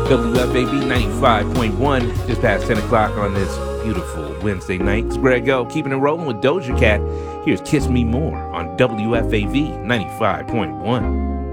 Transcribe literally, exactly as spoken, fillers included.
W F A V ninety-five point one, just past ten o'clock on this beautiful Wednesday night. It's Greg O, keeping it rolling with Doja Cat. Here's Kiss Me More on W F A V ninety-five point one.